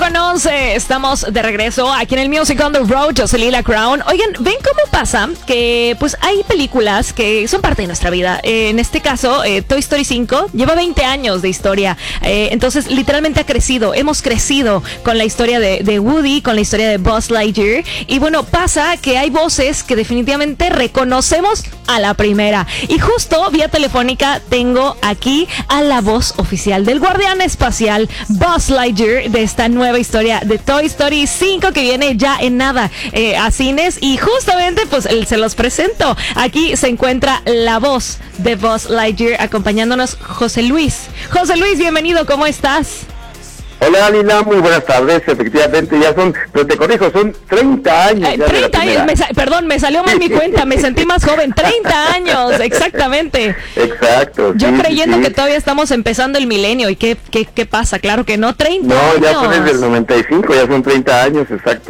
9:11, estamos de regreso aquí en el Music on the Road. Yo soy Lila Crown. Oigan, ¿ven cómo pasa? Que pues hay películas que son parte de nuestra vida. En este caso, Toy Story 5 lleva 20 años de historia. Entonces, literalmente ha crecido. Hemos crecido con la historia de Woody, con la historia de Buzz Lightyear. Y bueno, pasa que hay voces que definitivamente reconocemos a la primera. Y justo vía telefónica tengo aquí a la voz oficial del guardián espacial, Buzz Lightyear, de esta nueva historia de Toy Story 5 que viene ya en nada a cines. Y justamente pues se los presento. Aquí se encuentra la voz de Buzz Lightyear acompañándonos, José Luis. José Luis, bienvenido, ¿cómo estás? Hola, Lila, muy buenas tardes. Efectivamente, ya son, pero te corrijo, son 30 años. 30 años, perdón, me salió mal mi cuenta, me sentí más joven. 30 años, exactamente. Exacto. Yo creyendo que todavía estamos empezando el milenio. ¿Y qué pasa? Claro que no, 30 años. No, ya fue desde el 95, ya son 30 años, exacto.